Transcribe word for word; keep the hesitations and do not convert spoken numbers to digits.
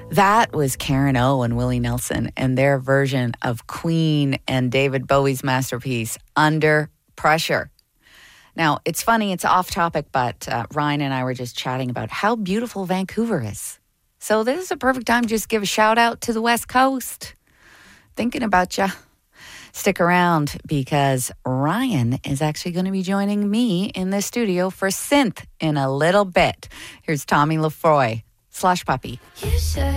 That was Karen O and Willie Nelson and their version of Queen and David Bowie's masterpiece, Under Pressure. Now, it's funny, it's off topic, but uh, Ryan and I were just chatting about how beautiful Vancouver is. So this is a perfect time to just give a shout out to the West Coast. Thinking about ya. Stick around because Ryan is actually going to be joining me in the studio for Synth in a little bit. Here's Tommy Lefroy, Slush Puppy. You said